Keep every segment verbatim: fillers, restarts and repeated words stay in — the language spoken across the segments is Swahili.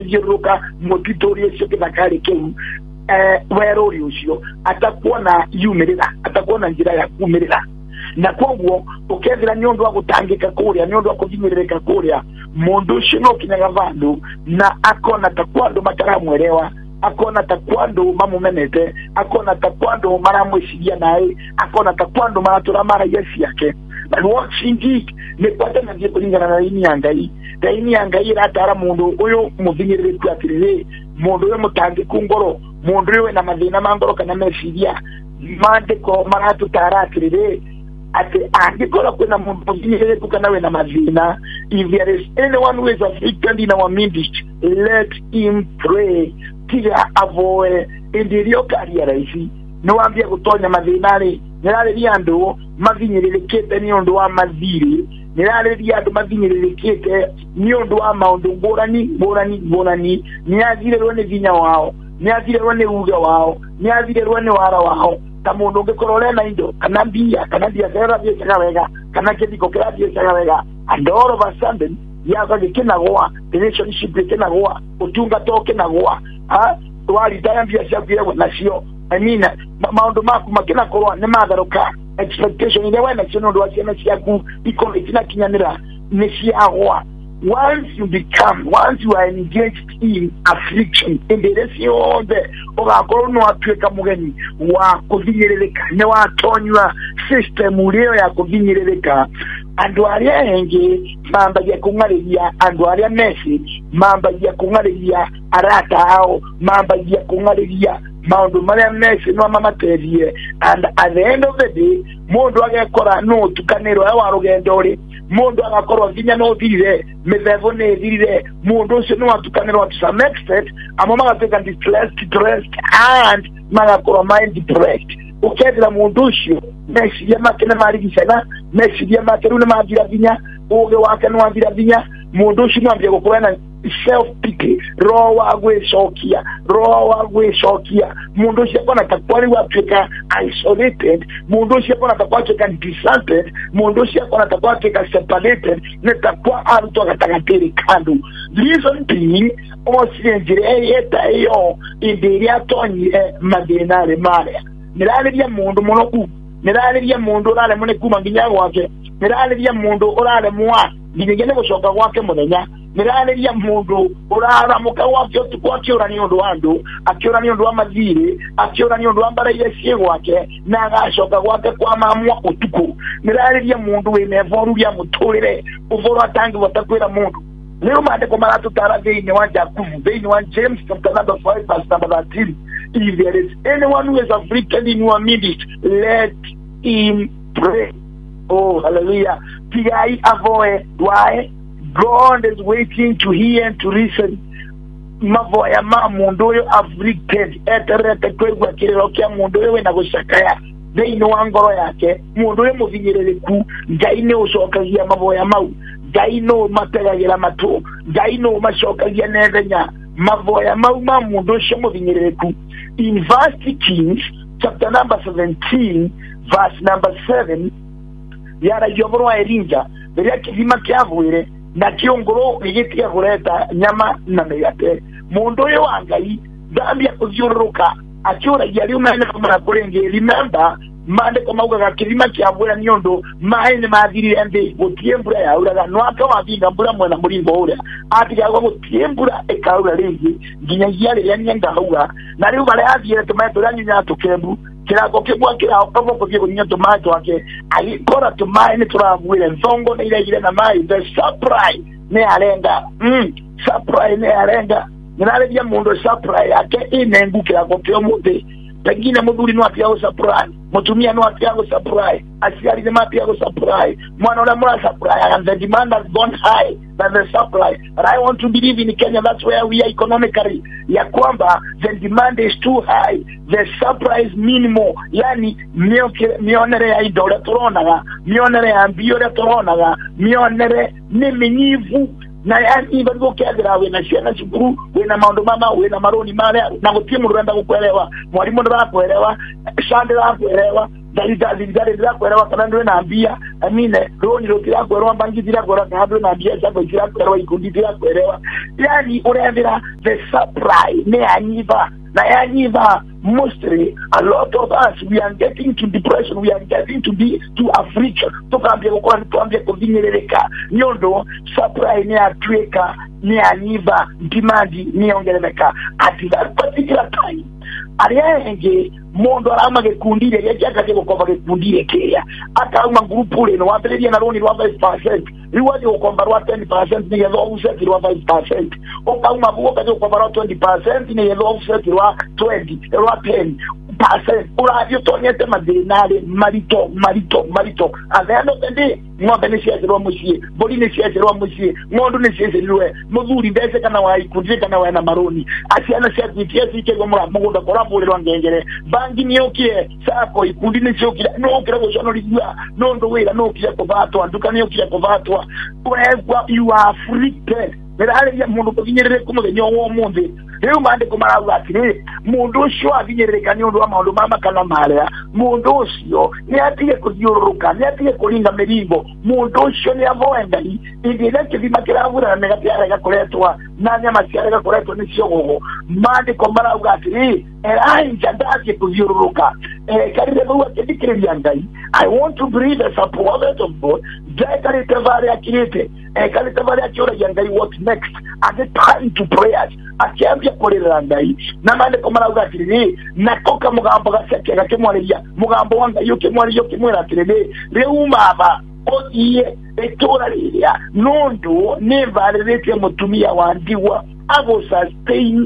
yiruka mutitorie cyo kibakari keu eh werori ucio atakuona yumirira atakuona njira ya kumirira na kwoguo ukethira nyondo wa gutangika kuria nyondo wa kuvinyiririka kuria mundu shino kinyaga vandu na akona takwando mataramwerewa akona takwando mamumenete akona takwando maramwisigia naye akona takwando maratura mara yesi yake but what indeed ne kwata na ndiye kulingana na ini yangai da ini yangai ratara mundu uyo muvinyirire kwatirire mundu yo mutangi kungoro mundu yo na madina mangoro kana mesigia mande ko maratu taratirire ate andikola kwena mundu vinyirire tukana we na madina. If there is anyone who is afflicted in our midst, let him pray. Tiga avoe indirio kariera isi no ambia gutonya mathinari nirare riandu mavinyiririkite ni undu wa mathiri nirare riandu mavinyiririkite ni undu wa maundu ngurani ngurani ngurani ni athirerwo ni vinya wao ni athirerwo ni uga wao ni athirerwo ni wara wao ta mundu ngikorore na indo kana mbia kana mbia zera bia chaga wega kana kithiko kira bia chaga wega and all of a sudden yaga gikinagoa relationship gikinagoa utunga toke nagoa ha wali tayambia shafira nacio I mean maundu maku makina korwa ne magaruka expectation ile wena kino ndo wasiana siaku iko itina kinyanira ne siawa. Once you become once you are engaged in affliction in the ratio the ogakoro no atweka mugeni wa kuvinyerereka ne wa tonywa system ulio ya kuvinyerereka andu aria enge mamba ya kungareria andu aria message mamba ya kungareria arata ao mamba ya kungareria maundu maria message no mama terie and at the end of the day mundu agekora no tukanero ya warugendo ri mundu agakorwa vinya no thirire methevo ne thirire mundu cio no atukanero to some extent amama gateka distressed depressed and magakorwa mind depressed. Ukethira mundu cio message makene marigicana message makene ne magira vinya uge wake no magira vinya mundu cio no ambia gukorwa na self pity roho wagwe shokia roho wagwe shokia mundu cio kona takwari watweka isolated mundu cio kona takwatweka distanted mundu cio kona takwatweka separated ne takwa aruto gatagатери kando reason being osienjire eta yo indiria tonyi madenare mare nirale bya mundu monoku nirale bya mundu rale mune kuma nginya wake nirale bya mundu orale mwa nigene gushoka wake munenya nirale bya mundu orara muka wake tukwakira ni ndo wandu akira ni ndo amazire akira ni ndo ambara yesiye wake na gashoka wake kwa mamwa utuku nirale bya mundu we nevoru bya mutolere uvoro atangi watakwira mundu leo mande kwa maratu tarave ni wanja kuvu ni wan James chapter number five verse number thirteen. If there is anyone who is afflicted in your midst, let him pray. Oh, hallelujah. P.I. avoid. Why? God is waiting to hear and to listen. Mavoya ma mundoyo afflicted. Eterete kwegwa kirelokia mundoyo wena kushakaya. Deino wangoro yake. Mundoyo muvinyerele ku. Gaine usokazia mavoya mau. Gaino matega gila matu. Gaino masokazia nevenya. Mavoya mau ma mundoyo shemo vinyerele ku. In verse Kings, chapter number seventeen, verse number seven, yara yoboro wa erinja, beria kizima kiavwire, na kiongoro yigitia kuleta nyama na meyate. Mundu yo wangai, dhambi ya kuziuruka, akiura yali umene kumana kurenge, remember, mande kama uga kizima kiavwira nyondo, maene maadhiri ende, utiembura ya uraga, nwaka wavinga mbura mwana muringo ura, ati ya kwa utiembura eka ura lezi, ginya yale ya nyanga huwa, na liu vale hazi ya tomato ranyu nyato kembu, kila kokebua kila okavo kwa kiko nyato tomato wake, alikora tomato ni turavwile, nzongo na ile ile na mai, the surprise ne alenga, mm, surprise ne alenga, nilale vya mundo surprise yake, inengu kila kokeo mute, pengine muduri nuati yao surprise, mutumia nuati yao surprise, asiari ni mati yao surprise, mwana ule mura surprise, and the demand has gone high than the supply. But I want to believe in Kenya, that's where we are economically. Ya kwamba, the demand is too high, the supply is minimal. Yani, mionere ya idole toronaga, mionere ya ambiyore toronaga, mionere ni minyivu, na yani bado kyagira we na shena shukuru we na maondo mama we na maroni male na gutimu rwanda kukuelewa mwalimu ndo kuelewa shande la kuelewa dalida dalida la kuelewa kana ndo naambia amine roni ro kila kuelewa bangi dira kuelewa kana ndo naambia sasa kila kuelewa ikundi dira kuelewa yani urendera the surprise ne anyiva na yanyiva mostly a lot of us we are getting to depression, we are getting to be to affliction to kambia kwa tuambia kuvinyeleleka nyondo surprise ne atweka ne anyiva dimandi ne ongeleka at that particular time arienge mondo arama ke kundire yachaka ke kokova ke kundire keya akauma grupu le no wabeleria na roni rwa five percent riwaje ukomba rwa ten percent ni yelo offset rwa five percent okauma buko kaje ukomba rwa twenty percent ni yelo offset rwa twenty rwa ten percent uradio tonyete madinale marito marito marito azendo tende ngombe ne siya rwa mushie boli ne siya rwa mushie ngondo ne siya liwe muzuri ndese kana wai kundire kana wai na maroni asiana siya tiesi ke gomra mugoda kora bole rwa ngengere bangi niyokie sako ikundi nisiyokira no kira goshano ligwa no ndo wera no kira kovatwa nduka niyokira kovatwa wherever you are afflicted berale ya mundu kovinyerere kumugenyo wo munde leo mande komara bwatire mundu sho avinyerere kanyo ndo amaondo mama kana mala mundu sho ni atiye kuziyoruka ni atiye kulinga merimbo mundu sho ni avoenda indile ke bimakira vura na negatia ga koletwa na nyama sia ga koletwa ni sho gogo mande komara bwatire era injandake kuziyoruka eh karire bwa kedikire ngai I want to breathe as a prophet of God dai tavare akirete eh kale tavare akira yangai what next at the time to prayers akiambia korera ngai na mande komara bwatire nakoka mugambo gaseke gakemwareria mugambo wanga yoke mwari yoke mwera tirebe reumaba odiye etora liya nondo never rete mutumia wandiwa I will sustain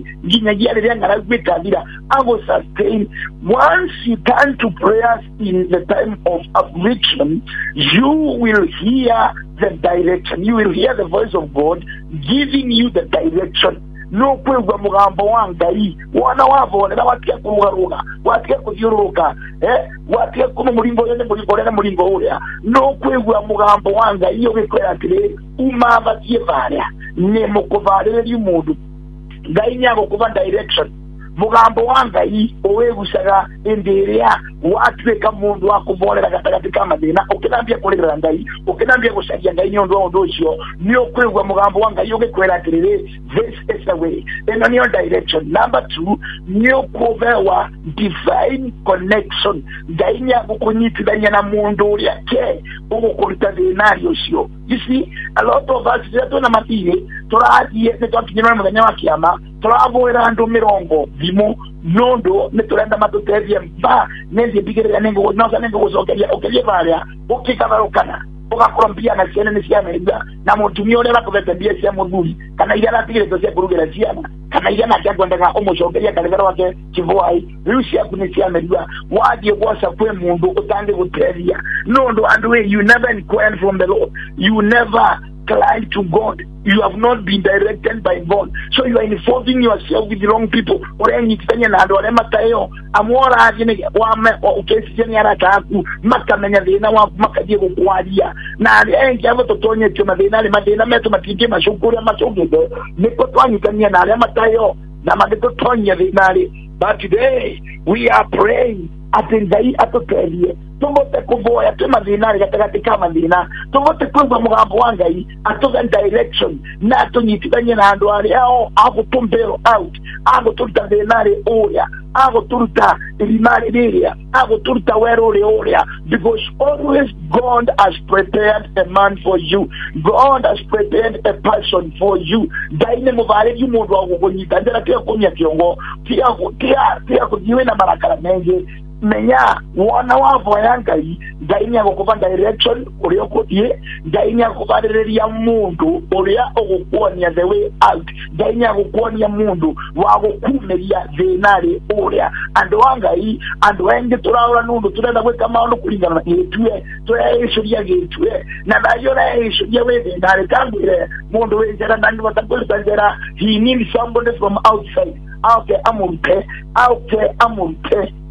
I will sustain. Once you turn to prayers in the time of affliction, you will hear the direction. You will hear the voice of God giving you the direction. No kwegwa mugambo wangai wana wavone na watia kurugaruga watia kuziruka eh watia kuno mulimbo yene mulimbo yene mulimbo ule no kwegwa mugambo wanga iyo bikwera kire umava kievaria ne mukovarere y'umuntu ngainya kuva direction mugambo wanga yi owegusaga enderea watweka mundu akuvonera gatagati kama dina ukinambia kolera ngai ukinambia gushagia ngai nyondo ondo cio niyo kwegwa mugambo wanga yoge kwera kirire this is the way in on your direction. Number two, niyo kuvewa divine connection ngainya gukunyitithania na mundu yake ugukurita denario cio. You see, a lot of us zetu na matire turathie netwakinyira muthenya wa kiama turavoera andu mirongo vimo nondo neturenda matutethie ba nende bigere nengo noza nengo gozokeria okeria varia ukikavarukana ugakorambia na ciana ni ciana na mutumia ule bakubete bia cia muthuri kana ira atigire to cia kurugera ciana kana ira na kyagwendaga umucokeria kalegera wake kivoi rucia kuni ciana riwa wathie gwaca kwe mundu utange guteria nondo and way you never inquire from the Lord, you never cry to God, you have not been directed by God, so you are involving yourself with the wrong people. Orenyi kifanya na ndo lema tayo amora ajine wame ukesi jeni arataku makamenya vina wa makadie kukwadia na engi avo totonye chuma vina le madina meto matike mashukuri mashukuri niko tuanyi kanya na lema tayo na mageto tonye vina le. But today we are praying atengai atokelie tumote kuvoya tema vinari gatagati kama vina tumote kwegwa mugambo wangai atoga direction na tonyitithanye na andu ari ao agutumbero out aguturuta vinari oya aguturuta rimari riria aguturuta wero oria, because always God has prepared a man for you, God has prepared a person for you. Daine muvare yu mundu agukunyita ndera kia kunya kiongo kia kia kia kujiwe na marakara mengi menya wana wavo yangai ngainya gukuva direction uri okutie ngainya kuvarereria mundu uri ogukuonia the way out ngainya gukuonia mundu wa gukumeria thinari uria andu wangai andu engi turaura nundu turenda gwika maundu kuringana na gitue tureishuria gitue na nayo reishuria we thinari kangwire mundu wejera nani watakwita he needs somebody from outside. Okay, amumpe, okay, amumpe,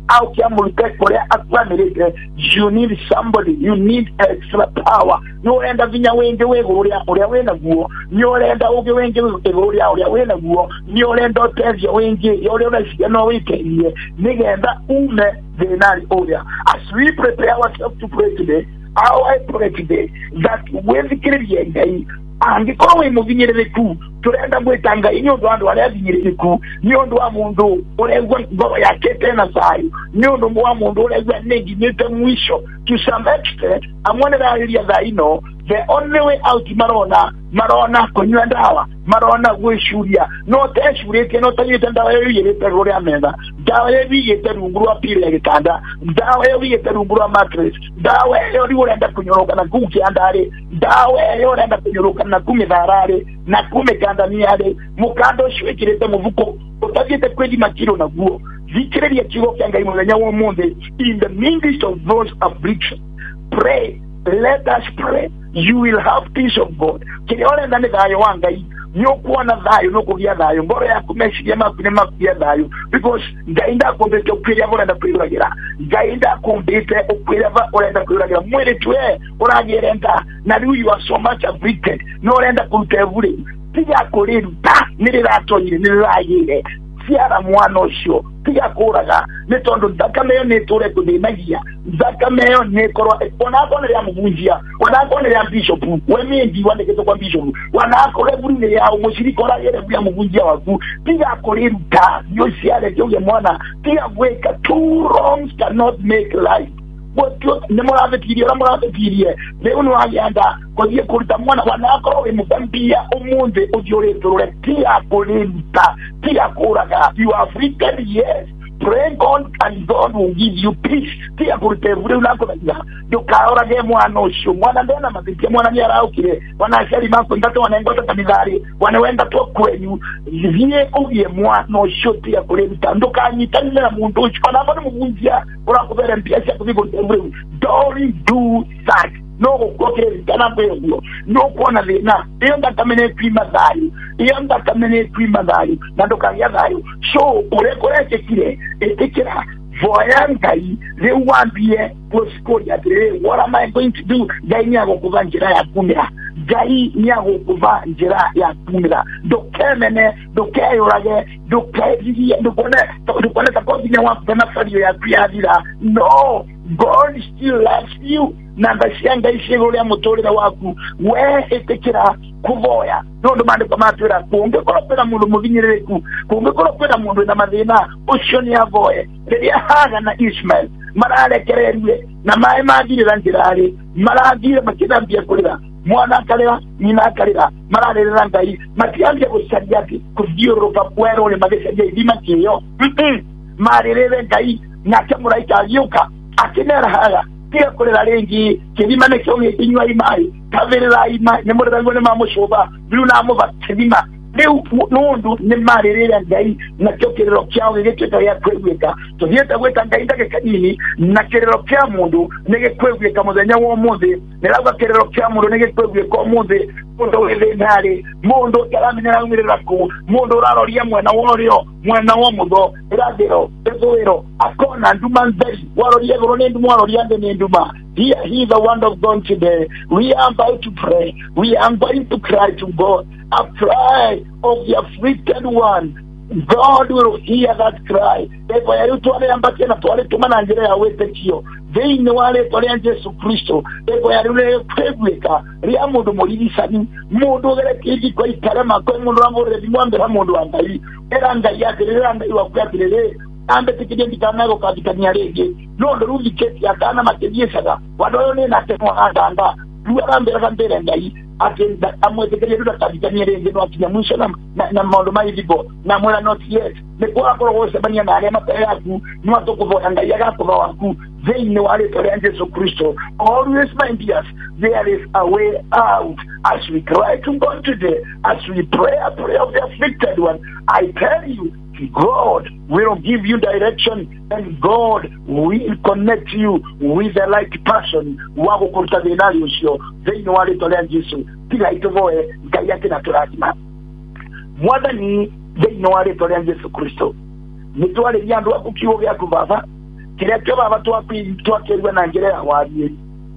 au kiamulika korea akwamerete. You need somebody, you need extra power. Nyorenda vinya wenge wegoria oria wena guo, nyorenda oge wenge wegoria oria wena guo, nyorenda tezia wenge oria unasikia no wikerie nigenda ume denari oria. As we prepare ourselves to pray today, I pray today that when the Christian angikora we muvinyerere ku turenda mwetanga inyondo andu ari avinyerere ku nyondo wa mundu uregwa ngoro yake tena sai nyondo wa mundu uregwa negi nete mwisho to some extent amone raliria thaino. The only way out marona marona konywa ndawa marona gweshuria no teshurike no tanyita ndawa yeyerete rore amenda ndawa yeyerete runguru apire ya gitanda ndawa yeyerete runguru a mattress ndawa yori urenda kunyoroka na kuki andare ndawa yori urenda kunyoroka na kumitharare na kumekandaniare mukando shwekirete muvuko utagite kwedi makiro na guo zikireria kigo kyanga imwenya wo monde. In the midst of those afflictions, pray. Let us pray. You will have peace of God. Kile ndani dhayo wangai nyokuwa na dhayo nokugia dhayo ngoro ya kumeshiria makune makugia dhayo because gainda kumbete ukwiria vorenda kwiragira gainda kumbete ukwiria vorenda kwiragira mwere twe uragerenda na you are so much afflicted no renda kuntevure tiga koreru ta niriratonire niriraire siara mwana osho tiga koraga netondo dakameyo netore kudenagia dakameyo nekoro onakone ya mubunjia onakone ya bishop wemendi wande keto kwa bishop wanakore buri ya umushirikora yere bya mubunjia waku tiga koreru ta yo siara joge mwana tiga weka two wrongs cannot make life. What you nemorave piriye ramorave piriye leo no agenda kodie kurita mwana wanako we mugambia umunde odiore torore tia kolinta tia kuraga. You are afflicted, yes. Pray God and God will give you peace. Tia kurite vure unako na yo kaora ge mwana osho mwana ndena mabike mwana ni arao kile wana shari mako ndato wanaengota kanidhari wanawenda to kwenyu vie uye mwana osho tia kulinta ndoka nyitani na mundu osho na bana mubunjia ora kubere mpiasi akubigo vure. Don't do that. No kokere kana bego no kona na yonda kamene prima dhayo yonda kamene prima dhayo na ndoka ya dhayo so urekore kile etekera voyangai they want be prosperia de what am I going to do gai ni ago kuva njira ya kumira gai ni ago kuva njira ya kumira dokemene dokeyorage dokeji dokone dokone takoti ni wa pena fario ya piadira. No, God still loves you. Nanda shanga ishegole ya motorera waku we etekera kuvoya no domande kwa matura kunge kolopera mundu muvinyerere ku kunge kolopera mundu na madina oshoni ya voye dedi haga na Ishmael marale kererwe na mae magire ranjirare maragire makidambia kulira mwana kalira nina kalira marale rangai makiambia kusadiati kudioro papwero le magesha idima kiyo marele ngai na kamuraita yuka akinera haga tia kolera rengi kidima ne kyonye inywa imai kaverera imai ne murira ngone mamushoba biluna amuba kidima leo nondu ne marerera ngai na kyokerero kyawe geketa ya kwegweka to dieta gweta ngai ndake kanini na kerero kya mundu nege kwegweka muzanya wo munde ne lagwa kerero kya mundu nege kwegweka omunde mundo wele nare mundo kalamine na umirira ko mundo raro ria mwana worio mwana wo mudo radero ezoero akona nduma nzeri waro ria goro ne nduma waro ria ne nduma. Here he the one of God today. We are about to pray. We are going to cry to God. A cry of the afflicted one. God will hear that cry. Eko ya yutu wale ambake na tuwale tumana njire ya wete kio. Veine wale tuwale Yesu Kristo. Eko ya yule kwegweka. Ria mundu molili sani. Mundu gele kiji kwa ikarema. Kwa mundu ramore di mwambe ha mundu angai. Era ngai ya kile angai wa kuya kile. Ambe tikije ndikanago katikania rege. Londo ruvi keti ya kana makedieshaga. Wadoyone na temo anda anda. Luwa mbele kambele ngai. Atenda amwete kile ruda katikania rege. No akinya mwisho na na maondo maidigo. Na mwela not yet. Mekua koro wose banya na alema tayaku. Nwa toko vo ngai ya gato wa waku. Veine wale tole Yesu Kristo. Always mind us. There is a way out. As we cry to God today. As we pray a prayer of the afflicted one. I tell you. God will give you direction and God will connect you with the right person. Wako kurta denali usio. Veino wale tolea Yesu. Tila itovoe gaya kina turazima. Mwada ni veino wale tolea Yesu Kristo. Nituwale yandu wako kiwo vya kubava. kile kyo baba twakwirwe na njira ya warie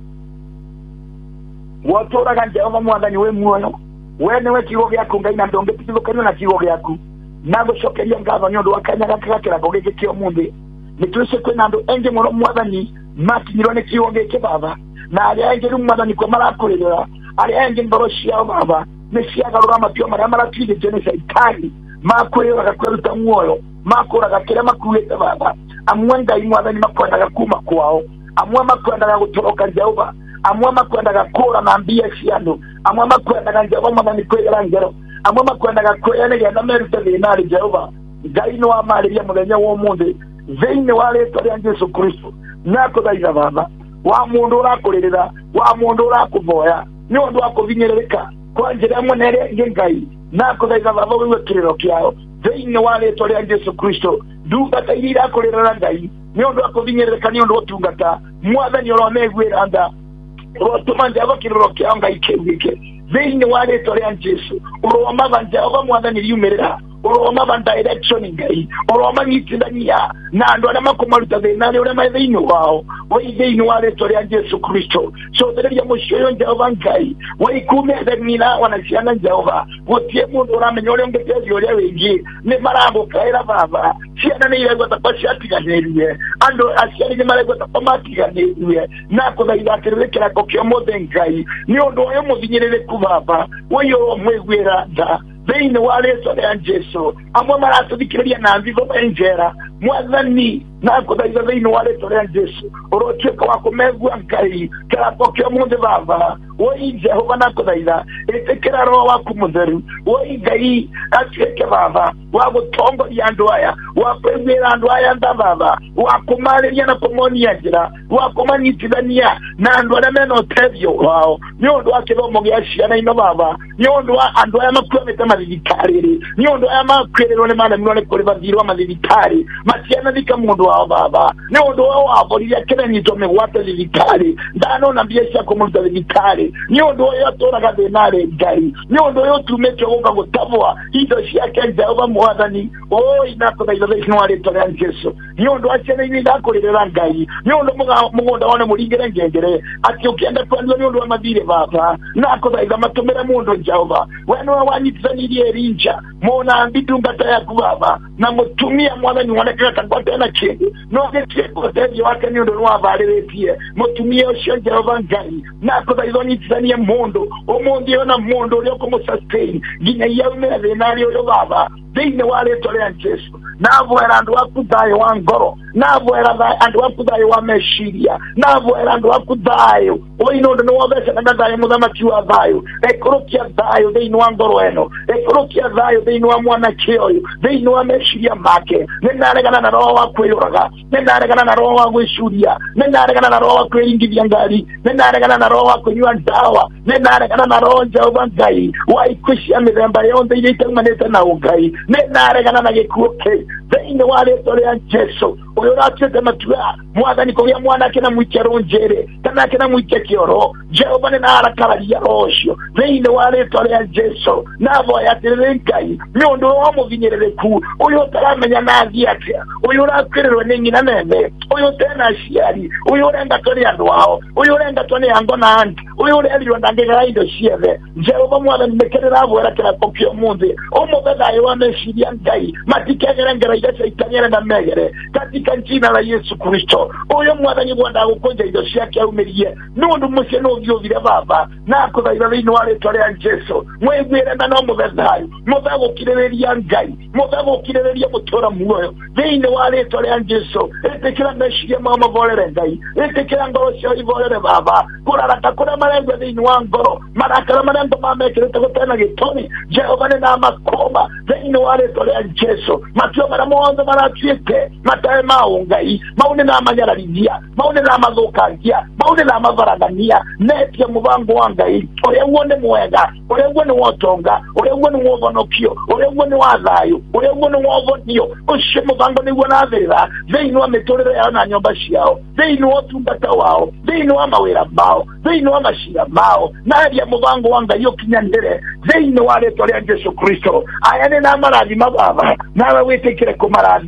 wotoraga Jehova mwathani we muoyo we niwe kigo gyaku ngai na ndonge tithukanywo na kigo gyaku nagucokeria ngatho nĩ ũndũ wa kanya gaka kĩrago gĩkĩ kĩa ũmũthĩ nĩtwĩce kwĩna andũ aingĩ mũno mwathani makinyirwo nĩ kiugo gĩkĩ baba na arĩa aingĩ rĩu mwathani kwa marakũrĩrĩra arĩa aingĩ ngoro ciao baba nĩ ciagarũra matuo marĩa maratuithĩtio nĩ caitani makwĩraga kwĩruta muoyo makũraga kĩrĩa makuĩte baba amwe ngai mwathani makwendaga kuma kwao amwe makwendaga gũtoroka Jehova amwe makwendaga kũra na mbia cia andũ amwe makwendaga Jehova mwathani kwĩgera ngero amwe makwendaga kwĩyanĩria na merute thĩna rĩ Jehova ngai nĩ wamarĩria mũthenya wa ũmũthĩ thĩinĩ wa rĩĩtwa rĩa Jesũ Kristo nakũthaitha baba wa mũndũ ũrakũrĩrĩra wa mũndũ ũrakũvoya nĩ ũndũ wa kũhinyĩrĩrĩka kwa njĩra ĩmwe na ĩrĩa ĩngĩ ngai nakũthaitha baba wĩgue kĩrĩro kĩao thĩinĩ wa rĩĩtwa rĩa Jesũ Kristo ndungata iria irakũrĩrĩra ngai nĩ ũndũ wa kũhinyĩrĩrĩka nĩ ũndũ wa ũtungata mwathani ũromeiguĩra tha ũrotũma Jehova kĩrĩro kĩao ngai kĩu gĩkĩ thĩinĩ wa rĩĩtwa rĩa Jesũ ũromaga Jehova mwathani riumĩrĩra uroma direction ngai uroma nyitithania na andũ arĩa makũmaruta thĩna ũrĩa marĩ thĩinĩ wao wĩ thĩinĩ wa rĩĩtwa rĩa Jesũ Kristo cothereria mũciĩ ũyũ Jehova ngai wĩkume thĩinĩ wana ciana Jehova gũtirĩ mũndũ ũramenya ũrĩa ũngĩteithia ũrĩa wĩngĩ nĩ maragũkaĩra baba ciana nĩ iraigua ta ciatiganĩrie andũ aciari nĩ maraigua ta matiganĩrie na kũthaitha atĩrĩrĩ kĩrako kĩa ũmũthĩ ngai nĩ ũndũ ũyũ mũhinyĩrĩrĩku baba wĩyũrwo mwĩguĩra tha thĩinĩ wa rĩĩtwa rĩa Jesũ amwe maratũthikĩrĩria na thigũ njera mwathani na kũthaitha thĩinĩ wa rĩĩtwa rĩa Jesũ ũrotuĩka wa kũmegua ngai kĩrako kĩa ũmũthĩ baba wĩ Jehova na kũthaitha ĩtĩkĩra roho waku mũtheru wĩ ngai atuĩke baba wa gũtongoria andũ aya wa kwĩguĩra andũ aya tha baba wa kũmarĩria na kũmonia njĩra wa kũmanyitithania na andũ arĩa mena ũteithio wao nĩ ũndũ wa kĩthomo gĩa ciana ino baba nĩ ũndũ wa andũ aya makuamĩte mathibitarĩ nĩ ũndũ aya makwĩrĩrwo nĩ maremirwo nĩ kũrĩ mathirwo mathibitarĩ matianathika mũndũ wao baba nĩ ũndũ wao waboririe kĩranyitwo mĩgwate thibitarĩ ndanona mbia cia kũmũruta thibitarĩ nĩ ũndũ ũyũ atũraga thĩnarĩ ngai nĩ ũndũ ũyũ ũtumĩtio gũka gũtabwa indo ciake Jehova mwathani oi nakũthaitha thĩinĩ wa rĩĩtwa rĩa Jesũ nĩ ũndũ wa ciana iria irakũrĩrĩra ngai nĩ ũndũ mũgũnda wone mũringĩre ngengere atĩ ũkĩenda kwendio nĩ ũndũ wa mathirĩ baba nakũthaitha matũmĩre mũndũ Jehova we nĩwe wanyitithanirie Elijah mũnabii ndungata yaku baba na mũtumia mwathani wonekaga ta ngwate na kĩndũ no gĩtirĩ ũteithio wake nĩ ũndũ nĩ wabarĩrĩtie mũtumia ũcio Jehova ngai nakũthaitha ũnyitithanie mũndũ ũmũthĩ ona mũndũ ũrĩa ũkũmũsustain nginya yaumĩre thĩna ũyũ baba thĩinĩ wa rĩĩtwa rĩa Jesũ navoera andũ aku thayũ wa ngoro navoera andũ aku thayũ wa meciria navoera andũ aku thayũ ũĩ nĩ ũndũ nĩ wothecanaga thayũ mũthamaki wa thayũ ekũrũkia thayũ thĩinĩ wa ngoro ĩno ekũrũkia thayũ thĩinĩ wa mwanake ũyũ thĩinĩ wa meciria make nĩ naregana na roho wa kwĩyũraga nĩ naregana na roho wa gwĩcuria nĩ naregana na roho wa kwĩringithia ngari nĩ naregana na roho wa kũnyua ndawa nĩ naregana na roho Jehova ngai wa ikuũ cia mĩthemba yothe iria itaumanĩte na ũngai nĩ naregana na gĩkuũ kĩu thĩinĩ wa rĩĩtwa rĩa Jesũ ũyũ ũratuĩte matua mwathani kũgĩa mwanake na mũikia rũnjĩrĩ kanake na mũikia kĩoro Jehova nĩ narakararia roho ũcio thĩinĩ wa rĩĩtwa rĩa Jesũ navoya atĩrĩrĩ ngai nĩ ũndũ wa mũhinyĩrĩrĩku ũyũ ũtaramenya nathiĩ atĩa ũyũ ũrakwĩrĩrwo nĩ nyina nene ũyũ ũtena aciari ũyũ ũrengatwo nĩ andũ ao ũyũ ũrengatwo nĩ ango na anti ũyũ ũrerirwo ndangĩgera indo ciothe Jehova mwathani nĩkĩrĩravwĩra kĩrako kĩa ũmũthĩ ũmũthe thayũ wa meciria ngai matikegere ngero iria caitani arenda megere katika jina la Yesu Kristo ũyũ mwathani gwenda gũkũnja indo ciake aumĩrie nĩ ũndũ mũciĩ nĩ ũthiũthire baba na kũthaitha thĩinĩ wa rĩĩtwa rĩa Jesũ mwĩguĩre na no mũthe thayũ mũthe gũkirĩrĩria ngai mũthe gũkirĩrĩria mũtũũra muoyo thĩinĩ wa rĩĩtwa rĩa Jesũ ĩtĩkĩra meciria mao mavorere ngai ĩtĩkĩra ngoro ciao ivorere baba kũraraka kũrĩa maregua thĩinĩ wa ngoro marakara marĩa ndo mamekĩrĩte gũtena gĩtũmi Jehova nĩ namakũma thĩinĩ wa rĩĩtwa rĩa Jesũ matua marĩa mothe maratuĩte matarĩ ma ũngai mau nĩ namanyararithia mau nĩ namathũkangia mau nĩ namavaragania netia mũbango wa ngai ũrĩa guo nĩ mwega ũrĩa guo nĩ wotonga ũrĩa guo nĩ wovonokio ũrĩa guo nĩ wa thayũ ũrĩa guo nĩ wovonio ũcio mũbango nĩguo nathĩra thĩinĩ wa mĩtũrĩre yao na nyũmba ciao thĩinĩ wa ũtungata wao thĩinĩ wa mawĩra mao thĩinĩ wa macira mao naria mũbango wa ngai ũkinyanĩre thĩinĩ wa rĩĩtwa rĩa Jesũ Kristo aya nĩ namarathima baba nawe wĩtĩkĩre kũmarathima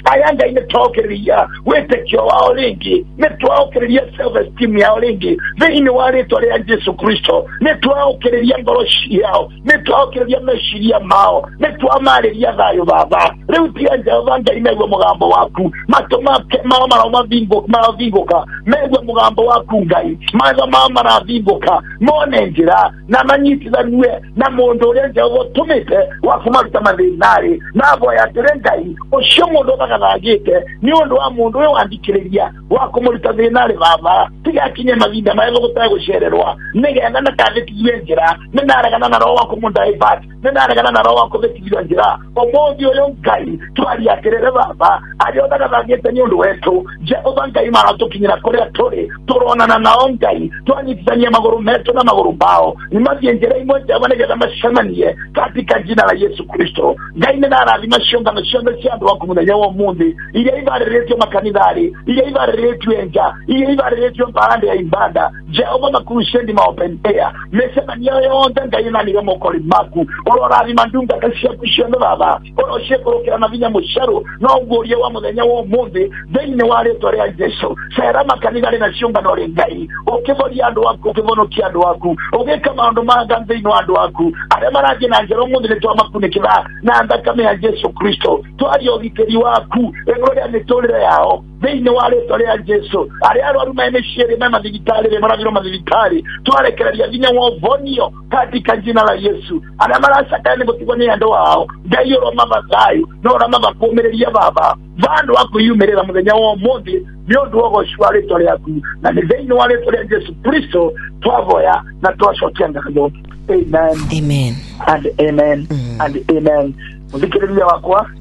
ayanga ine tokeria wetekyo wao lingi netwaokereria self esteem yao lingi veini wale tole ya Yesu Kristo netwaokereria ngoroshi yao netwaokereria meshiria mao netwamaleria thayo baba leutia njavanga imegwe mugambo waku matoma mama mama bingo mama bingoka megwe mugambo waku ngai maza mama na bingoka mone njira na manyitithanwe na mundu urenje utumite wakumaruta mathinari nabo ya terengai ucio mundu bagathagite ni undu wa mundu we wandikiriria wakumuruta thinari baba tigakinye mavinda maego gutagucererwa nigetha na kathitithwe njira ninaragana na roho waku mundu aibat ninaragana na roho waku thitithwe njira omothi uyu ngai twari atirere baba ari othagathagite ni undu wetu je othangai mara tukinyira kuria turi turonana nao ngai twanyitithania maguru metu na maguru bao nimathie njira imwe njava nigetha macemanie katika jina la Yesu Kristo ngai ninarathima ciongano ciothe cia andu aku muthenya wa umuthi iria ibarĩrĩtio makanithari iria ibarĩrĩtio nja iria ibarĩrĩtio mbande ya ibada Jehova makurucendi ma open air mĩcemanio yothe ngai naniga mokori maku ũrorathima ndungata ciaku ciothe baba ũrociĩkũrũkĩra na vinya mũcaru no ũguũrie wa muthenya wa umuthi thĩinĩ wa rĩtwa rĩa Jesu cera makanithari na ciongano rĩ ngai ũkĩvoria andũ aku ũkĩvonokia andũ aku ũgĩka maũndũ manga thĩinĩ wa andũ aku arĩa marathiĩ na njĩra ũmũthĩ nĩtwamakunĩkĩra na thakame ya Jesu Kristo twaria ũgitĩri waku igũrũ rĩa mĩtũrĩre yao thĩinĩ wa rĩtwa rĩa Jesu arĩa arwaru me mĩciĩ me mathibitarĩ maravĩrwo mathibitarĩ twarekereria vinya wa ũvonio katika jina la Yesu arĩa maracakaya nĩ gũtigwo nĩ andũ ao ngai ũromava thayũ na ũramava kũũmĩrĩria baba vandu wakuyumĩrĩra muthenya wa ũmũthĩ nĩ ũndũ wa ũgoci wa rĩtwa rĩaku na nĩ thĩinĩ wa rĩtwa rĩa Jesu Kristo twavoya na twacokia ngatho. Amen. Amen. And amen. Mm. And amen. Muthikĩrĩria wakwa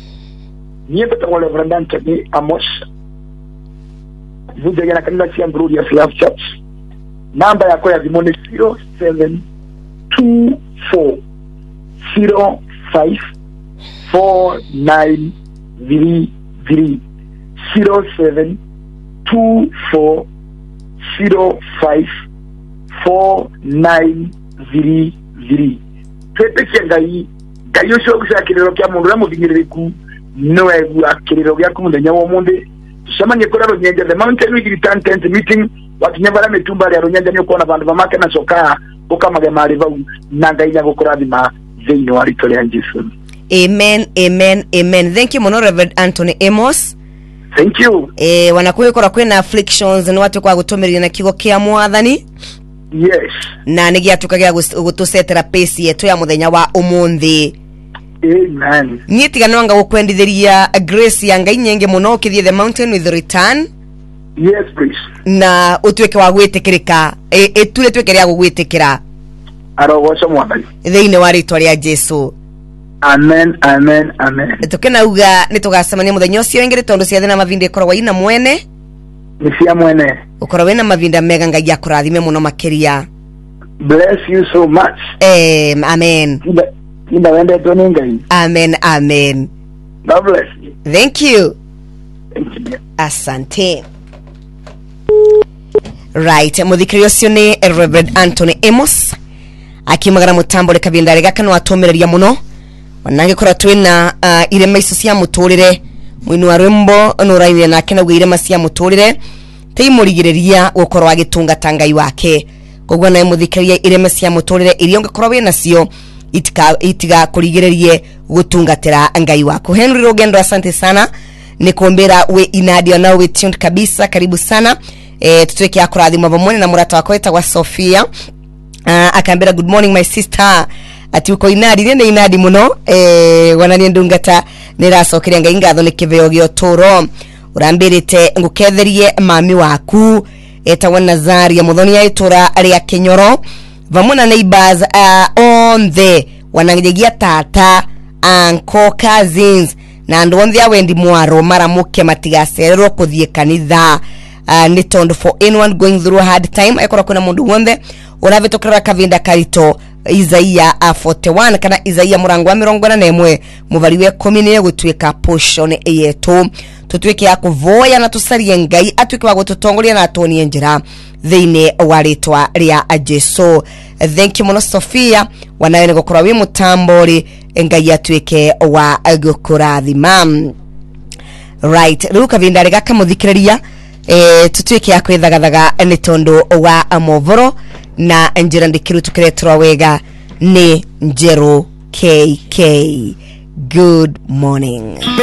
niĩ mbetagwo Reverend Anthony Amos vunjagia na kanitha cia Glorious Love Church. Namba yakwa ya thimũ nĩ zero seven two four zero five four nine three three zero seven two four zero five four nine three three. Twetĩkia ngai ngai ũcio ũgucakĩrĩro kĩa mũndũ ũrĩa mũhinyĩrĩrĩku nĩwe guakĩrĩro gĩaku mũthenya wa ũmũthĩ tucemanie kũrĩa Rũnyenje the Mountain with Return Tent Meeting wakinya bara mĩtumba rĩa Rũnyenje nĩ ũkuona vandu vamake na cokaa ũkamage marĩ vau na ngai nĩagũkũrathima thĩinĩ wa rĩtwa rĩa Jesu. Amen, amen, amen. Thank you mono Reverend Anthony Amos. Thank you. Eh, wanakuikora kwena afflictions ni watu kwa gutumiria na kigo kia mwathani. Yes. Na nigiatukagia gutusetera pace yetu ya muthenya wa umuthi. Amen. Nietiga nwanga gukwendithiria grace ya ngai nyenge muno kithie the Mountain with Return. Yes, please. Na utweke wa gwitikirika e, etule tweke ria gugwitikira. Arogoca mwathani. Thiine wa ritwa ria Jesu. Amen, amen, amen. Tukena uga nitugacemania muthenya ucio ingire tondu cia thina mavinda ikoragwo ina mwene. Ni cia mwene. Ukorwo na mavinda mega ngai akurathime muno makiria. Bless you so much. Eh, amen. Ina wende toni ngai. Amen, amen. God bless you. Thank you. Thank you. Asante. Right, muthikirio cio ni Reverend Anthony Amos akimagara mutambo reka bindare gakano atomereria muno wanange kora twina uh, irema icio cia muturire mwinu wa rwimbo no raine na kena irema cia muturire teimurigiriria gukorwa agitungata ngai wake kogwa nae muthikiria irema cia muturire irio ngakorwa we nacio itika itiga kurigiririe gutungatira ngai wako. Henry Rogendo, asante sana nikuombera we inadio na we tuned kabisa, karibu sana. E, tutuweke akurathima vamone na murata wako etagwa Sofia. Uh, akambira good morning my sister ati uko inadi nene inadi muno eh wanani ndungata niracokeria ngai ngatho ni kiveo gyo toro urambirite nguketherie mami waku etagwa Nazaria muthoni ya itura ari ya Kinyoro vamona neighbors uh, on the wanangegia tata uncle cousins na andu onthe awendi mwaro mara muke matigacererwo kuthie kanitha. Uh, ni tondu for anyone going through a hard time aikora kuna mundu wonde unavitokera kavinda karito Isaiah uh, forty-one kana Isaiah murango wa mirongo na nemwe muvaliwe kumi ne gutwika portion yetu tutwike ya kuvoya na tusarie ngai atwike wa gututongoria na atoni njira thiine wa ritwa ria Jesu. Thank you mono Sofia wanayo ni gukora wi mutambori ngai atwike wa gukurathima. right riu kavinda rega kamuthikiriria eh tutuike ya kwithagathaga ni tondu wa amovoro na njira ndikiru tukiretwa wega ni Njeru K K. Good morning.